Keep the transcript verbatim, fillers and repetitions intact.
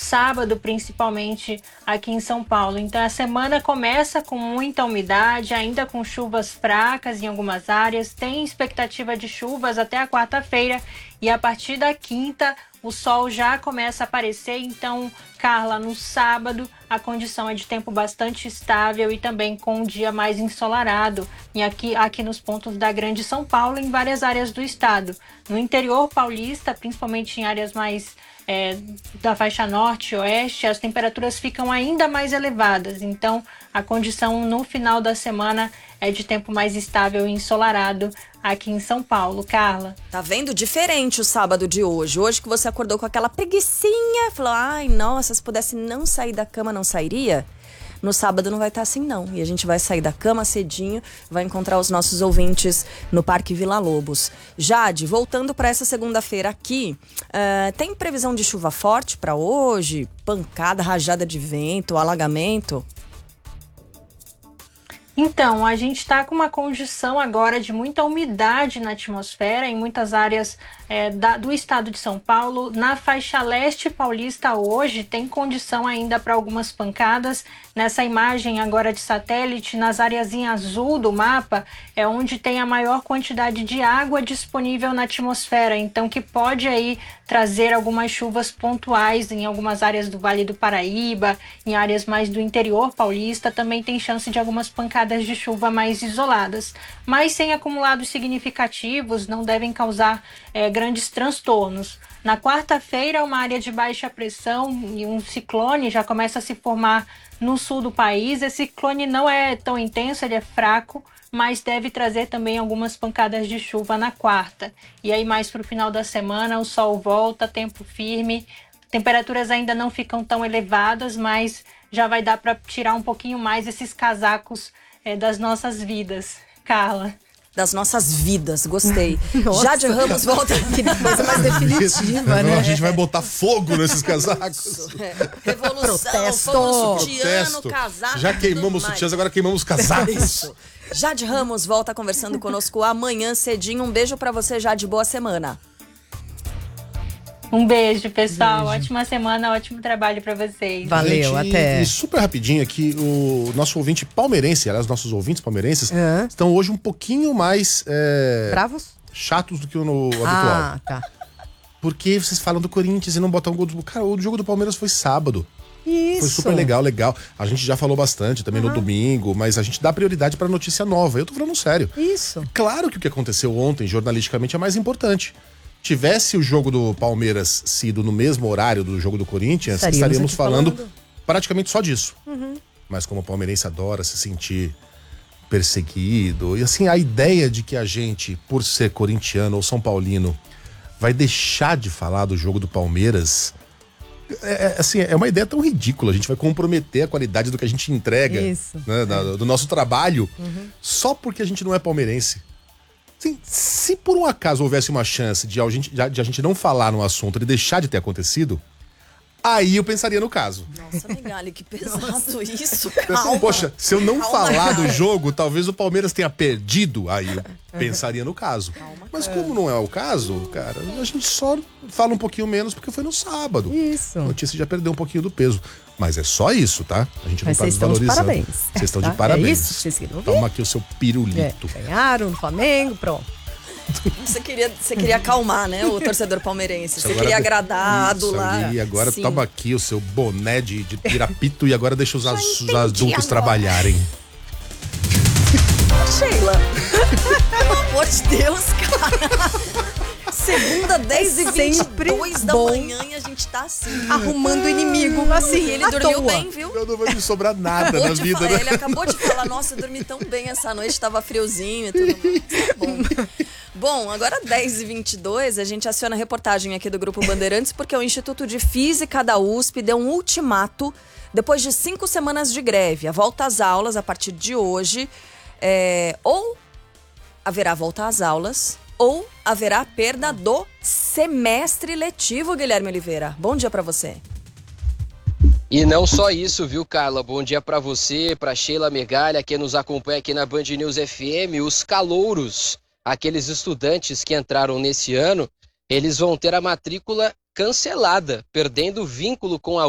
sábado, principalmente aqui em São Paulo. Então a semana começa com muita umidade, ainda com chuvas fracas em algumas áreas, tem expectativa de chuvas até a quarta-feira e a partir da quinta o sol já começa a aparecer. Então, Carla, no sábado a condição é de tempo bastante estável e também com um dia mais ensolarado e aqui, aqui nos pontos da Grande São Paulo, em várias áreas do estado. No interior paulista, principalmente em áreas mais é, da faixa norte e oeste, as temperaturas ficam ainda mais elevadas. Então, a condição no final da semana é de tempo mais estável e ensolarado aqui em São Paulo. Carla. Tá vendo? Diferente o sábado de hoje. Hoje que você acordou com aquela preguicinha, falou, ai, nossa, se pudesse não sair da cama, não sairia? No sábado não vai estar assim, não. E a gente vai sair da cama cedinho, vai encontrar os nossos ouvintes no Parque Vila Lobos. Jade, voltando para essa segunda-feira aqui, uh, tem previsão de chuva forte para hoje? Pancada, rajada de vento, alagamento? Então, a gente está com uma condição agora de muita umidade na atmosfera em muitas áreas é, da, do estado de São Paulo. Na faixa leste paulista hoje tem condição ainda para algumas pancadas. Nessa imagem agora de satélite, nas áreas em azul do mapa, é onde tem a maior quantidade de água disponível na atmosfera. Então, que pode aí trazer algumas chuvas pontuais em algumas áreas do Vale do Paraíba, em áreas mais do interior paulista, também tem chance de algumas pancadas de chuva mais isoladas, mas sem acumulados significativos, não devem causar é, grandes transtornos. Na quarta-feira, uma área de baixa pressão e um ciclone já começa a se formar no sul do país. Esse ciclone não é tão intenso, ele é fraco, mas deve trazer também algumas pancadas de chuva na quarta. E aí mais para o final da semana o sol volta, tempo firme, temperaturas ainda não ficam tão elevadas, mas já vai dar para tirar um pouquinho mais esses casacos é, das nossas vidas. Carla. Das nossas vidas, gostei. Jade Ramos volta. Que coisa mais definitiva, né? A gente vai botar fogo nesses casacos. É. Revolução, Protesto. fogo no sutiã, Protesto. no casaco. Já queimamos os sutiãs, agora queimamos os casacos. Isso. Jade Ramos volta conversando conosco amanhã cedinho. Um beijo pra você, Jade. Boa semana. Um beijo, pessoal. Beijo. Ótima semana, ótimo trabalho para vocês. Valeu, Gente, até. E super rapidinho aqui, o nosso ouvinte palmeirense, aliás, nossos ouvintes palmeirenses, Uhum. estão hoje um pouquinho mais é, Bravos? chatos do que o no habitual. Ah, tá. Porque vocês falam do Corinthians e não botam o gol do... Cara, o jogo do Palmeiras foi sábado. Isso. Foi super legal, legal. A gente já falou bastante também Uhum. no domingo, mas a gente dá prioridade pra notícia nova. Eu tô falando sério. Isso. Claro que o que aconteceu ontem, jornalisticamente, é mais importante. Tivesse o jogo do Palmeiras sido no mesmo horário do jogo do Corinthians, Estaríamos estaríamos aqui falando, falando. praticamente só disso. Uhum. Mas como o palmeirense adora se sentir perseguido, e assim, a ideia de que a gente, por ser corintiano ou são paulino, vai deixar de falar do jogo do Palmeiras, é, é, assim, é uma ideia tão ridícula. A gente vai comprometer a qualidade do que a gente entrega, Isso. né, da- do nosso trabalho, só porque a gente não é palmeirense. Assim, se por um acaso houvesse uma chance de a, gente, de a gente não falar no assunto, de deixar de ter acontecido, aí eu pensaria no caso. Nossa, Megali, que pesado isso. Calma. Poxa, se eu não Calma, falar do cara. jogo, talvez o Palmeiras tenha perdido, aí eu pensaria no caso. Mas como não é o caso, cara, a gente só fala um pouquinho menos porque foi no sábado. Isso. A notícia já perdeu um pouquinho do peso. Mas é só isso, tá? A gente não Mas tá vocês estão de desvalorizando. parabéns. Vocês estão Tá? de parabéns. É isso? Vocês queriam ver? Toma aqui o seu É, pirulito. ganharam no Flamengo, pronto. Você queria, você queria acalmar, né, o torcedor palmeirense. Você Agora queria de- agradar, Isso adular. aí, agora Sim. toma aqui o seu boné de, de pirapito e agora deixa os, as- os entendi adultos agora. trabalharem. Sheila, pelo amor de Deus, cara. Segunda, dez e vinte e dois da bom. manhã e a gente tá assim. Arrumando o inimigo, assim, E ele à dormiu toa. bem, viu? Eu não vai me sobrar nada Acabou na de vida, falar- né? Ele acabou de falar, nossa, eu dormi tão bem essa noite, tava friozinho e tudo mais. Tá bom. Bom, agora dez e vinte e dois, a gente aciona a reportagem aqui do Grupo Bandeirantes porque o Instituto de Física da U S P deu um ultimato depois de cinco semanas de greve. A volta às aulas a partir de hoje, é, ou haverá volta às aulas ou haverá perda do semestre letivo, Guilherme Oliveira. Bom dia pra você. E não só isso, viu, Carla? Bom dia pra você, pra Sheila Megalha, que nos acompanha aqui na Band News F M. Os calouros, aqueles estudantes que entraram nesse ano, eles vão ter a matrícula cancelada, perdendo o vínculo com a